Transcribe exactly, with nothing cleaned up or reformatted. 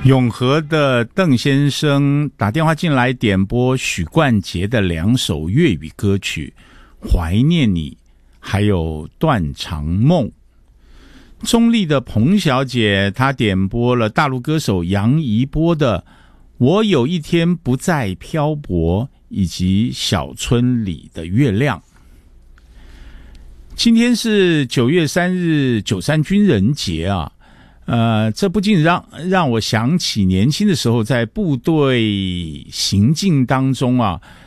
永和的邓先生打电话进来点播许冠杰的两首粤语歌曲《怀念你》还有《断肠梦》。中立的彭小姐她点播了大陆歌手杨怡波的《我有一天不再漂泊》以及小村里的月亮。今天是九月三日九三军人节啊，呃，这不禁让让我想起年轻的时候在部队行进当中啊，